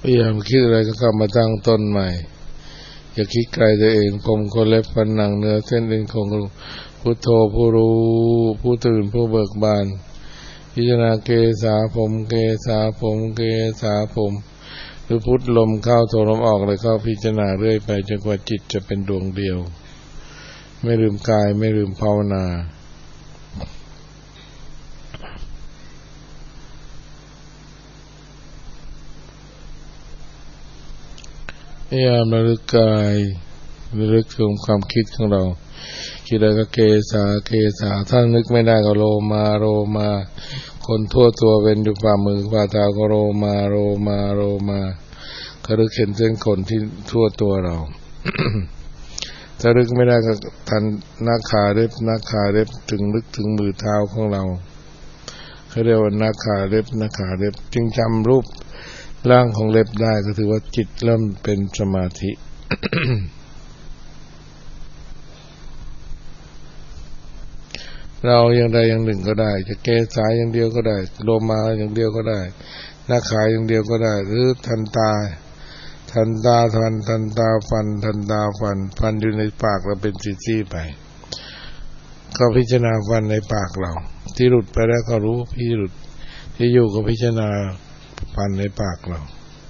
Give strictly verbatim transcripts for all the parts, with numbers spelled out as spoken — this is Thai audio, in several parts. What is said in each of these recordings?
พยายามคิดอะไรก็กลับมาตั้งต้นใหม่อย่าคิดไกลตัวเองผมคนเล็บฟันหนังเนื้อเส้นเอ็นของพุทโธผู้รู้ผู้ตื่นผู้เบิกบานพิจารณาเกสาผมเกสาผมเกสาผมหรือพุทลมเข้าโทลมออกเลยเข้าพิจารณาเรื่อยไปจนกว่าจิตจะเป็นดวงเดียวไม่ลืมกายไม่ลืมภาวนาพยายามระลึกกายระลึกถึงความคิดของเราคิดอะไรก็เกสาเกสาถ้านึกไม่ได้ก็โลมาโรมาคนทั่วตัวเป็นอยู่ฝ่ามือฝ่าเท้าก็โรมาโรมาโรมาก็รึกเห็นเส้นขนที่ทั่วตัวเรา ถ้านึกไม่ได้ก็ทันนาขาเล็บนาขาเล็บถึงนึกถึงมือเท้าของเราเขาเรียกว่านาขาเล็บนาขาเล็บจึงจำรูปร่างของเล็บได้ก็ถือว่าจิตเริ่มเป็นสมาธิ เราอย่างใดอย่างหนึ่งก็ได้จะเกสาอย่างเดียวก็ได้โลมาอย่างเดียวก็ได้หน้าขาอย่างเดียวก็ได้หรือทันตาทันตาทันทันตาฟันทันตาฟันฟันอยู่ในปากเราเป็นซี่ๆไปก็พิจารณาฟันในปากเราที่หลุดไปแล้วก็รู้ที่หลุดที่อยู่ก็พิจารณาฟันในปากเรา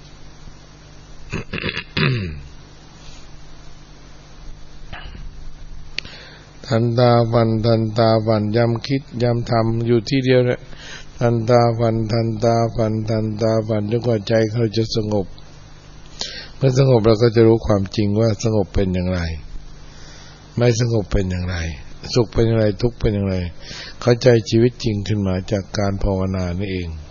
ทันตาฟันทันตาฟันย้ำคิดย้ำทำอยู่ที่เดียวเนี่ยทันตาฟันทันตาฟันทันตาฟันจนกว่าใจเขาจะสงบเมื่อสงบเราก็จะรู้ความจริงว่าสงบเป็นอย่างไรไม่สงบเป็นอย่างไรสุขเป็นอย่างไรทุกข์เป็นอย่างไรเข้าใจชีวิตจริงขึ้นมาจากการภาวนานี่เอง